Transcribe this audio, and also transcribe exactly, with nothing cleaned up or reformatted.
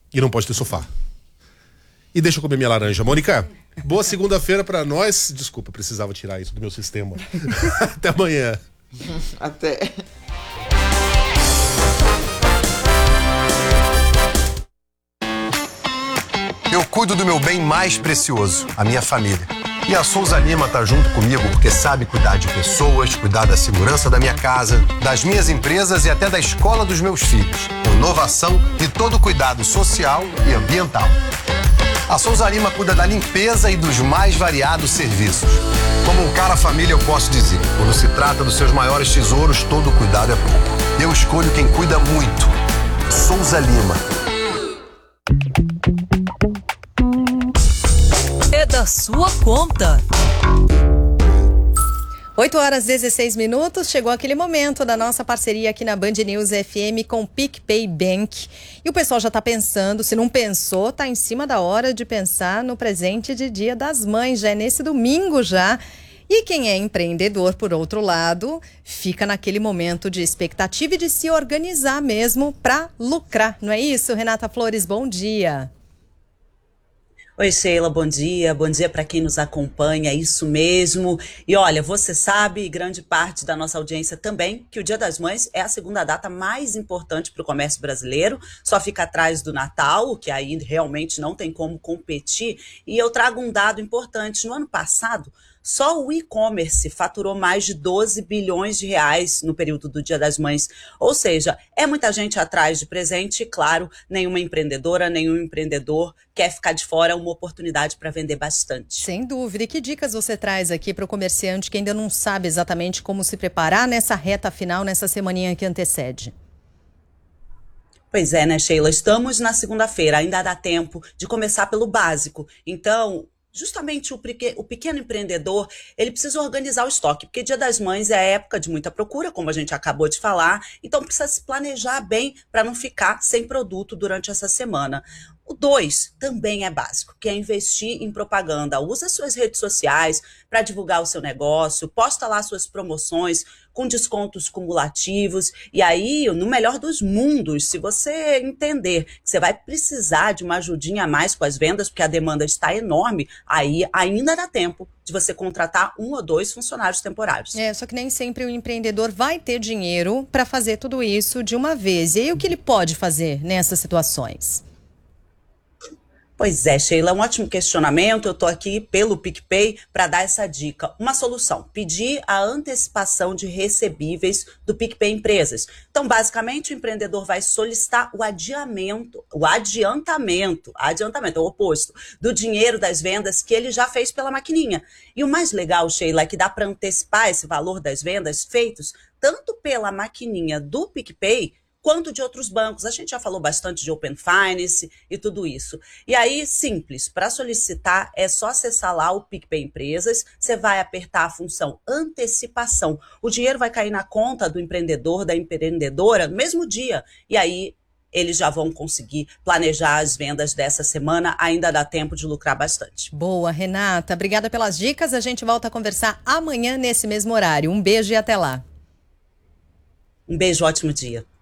E não pode ter sofá. E deixa eu comer minha laranja. Mônica, boa segunda-feira pra nós. Desculpa, precisava tirar isso do meu sistema. Até amanhã. Até. Eu cuido do meu bem mais precioso, a minha família. E a Souza Lima tá junto comigo porque sabe cuidar de pessoas, cuidar da segurança da minha casa, das minhas empresas e até da escola dos meus filhos. Com inovação e todo cuidado social e ambiental. A Souza Lima cuida da limpeza e dos mais variados serviços. Como um cara família, eu posso dizer, quando se trata dos seus maiores tesouros, todo cuidado é pouco. Eu escolho quem cuida muito. Souza Lima. É da sua conta. oito horas e dezesseis minutos, chegou aquele momento da nossa parceria aqui na Band News F M com o PicPay Bank. E o pessoal já está pensando, se não pensou, está em cima da hora de pensar no presente de Dia das Mães, já é nesse domingo já. E quem é empreendedor, por outro lado, fica naquele momento de expectativa e de se organizar mesmo para lucrar. Não é isso, Renata Flores? Bom dia. Oi, Sheila, bom dia. Bom dia para quem nos acompanha, é isso mesmo. E olha, você sabe, e grande parte da nossa audiência também, que o Dia das Mães é a segunda data mais importante para o comércio brasileiro, só fica atrás do Natal, que aí realmente não tem como competir. E eu trago um dado importante. No ano passado, só o e-commerce faturou mais de doze bilhões de reais no período do Dia das Mães. Ou seja, é muita gente atrás de presente e, claro, nenhuma empreendedora, nenhum empreendedor quer ficar de fora, uma oportunidade para vender bastante. Sem dúvida. E que dicas você traz aqui para o comerciante que ainda não sabe exatamente como se preparar nessa reta final, nessa semaninha que antecede? Pois é, né, Sheila? Estamos na segunda-feira, ainda dá tempo de começar pelo básico. Então, justamente o, o pequeno empreendedor, ele precisa organizar o estoque, porque Dia das Mães é a época de muita procura, como a gente acabou de falar, então precisa se planejar bem para não ficar sem produto durante essa semana. O dois também é básico, que é investir em propaganda. Usa suas redes sociais para divulgar o seu negócio, posta lá suas promoções com descontos cumulativos. E aí, no melhor dos mundos, se você entender que você vai precisar de uma ajudinha a mais com as vendas, porque a demanda está enorme, aí ainda dá tempo de você contratar um ou dois funcionários temporários. É, só que nem sempre o empreendedor vai ter dinheiro para fazer tudo isso de uma vez. E aí, o que ele pode fazer nessas situações? Pois é, Sheila, é um ótimo questionamento. Eu estou aqui pelo PicPay para dar essa dica. Uma solução, pedir a antecipação de recebíveis do PicPay Empresas. Então, basicamente, o empreendedor vai solicitar o adiamento, o adiantamento, adiantamento, é o oposto, do dinheiro das vendas que ele já fez pela maquininha. E o mais legal, Sheila, é que dá para antecipar esse valor das vendas feitos tanto pela maquininha do PicPay, quanto de outros bancos. A gente já falou bastante de Open Finance e tudo isso. E aí, simples, para solicitar é só acessar lá o PicPay Empresas, você vai apertar a função antecipação. O dinheiro vai cair na conta do empreendedor, da empreendedora, no mesmo dia. E aí, eles já vão conseguir planejar as vendas dessa semana, ainda dá tempo de lucrar bastante. Boa, Renata. Obrigada pelas dicas. A gente volta a conversar amanhã nesse mesmo horário. Um beijo e até lá. Um beijo, ótimo dia.